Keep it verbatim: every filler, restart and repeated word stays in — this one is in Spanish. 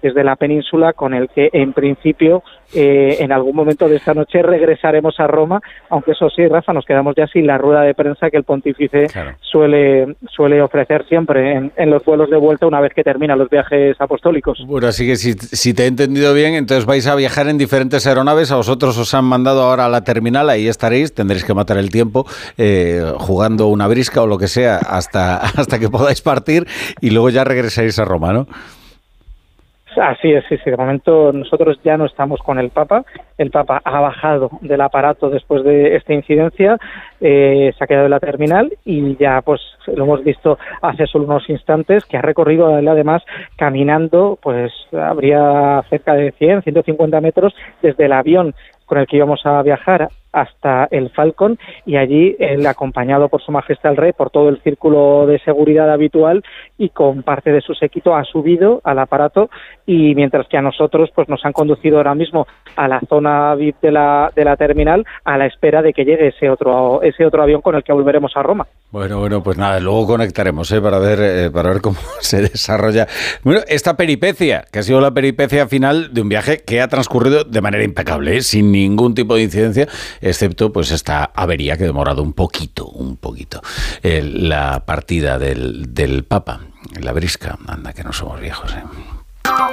desde la península, con el que en principio eh, en algún momento de esta noche regresaremos a Roma, aunque eso sí, Rafa, nos quedamos ya sin la rueda de prensa que el pontífice claro. suele suele ofrecer siempre en, en los vuelos de vuelta una vez que terminan los viajes apostólicos. Bueno, así que si, si te he entendido bien, entonces vais a viajar en diferentes aeronaves, a vosotros os han mandado ahora a la terminal, ahí estaréis, tendréis que matar el tiempo eh, jugando una brisca o lo que sea hasta, hasta que podáis partir y luego ya regresáis a Roma, ¿no? Así es, sí, sí. De momento nosotros ya no estamos con el Papa. El Papa ha bajado del aparato después de esta incidencia, eh, se ha quedado en la terminal y ya pues lo hemos visto hace solo unos instantes que ha recorrido él además caminando, pues habría cerca de cien, ciento cincuenta metros desde el avión con el que íbamos a viajar hasta el Falcon, y allí él, acompañado por Su Majestad el Rey, por todo el círculo de seguridad habitual y con parte de su séquito, ha subido al aparato, y mientras que a nosotros pues nos han conducido ahora mismo a la zona V I P de la de la terminal a la espera de que llegue ese otro ese otro avión con el que volveremos a Roma. Bueno, bueno, pues nada, luego conectaremos ¿eh? para ver eh, para ver cómo se desarrolla. Bueno, esta peripecia, que ha sido la peripecia final de un viaje que ha transcurrido de manera impecable, ¿eh? sin ningún tipo de incidencia, excepto pues esta avería que ha demorado un poquito, un poquito, eh, la partida del, del Papa, la brisca, anda que no somos viejos, ¿eh?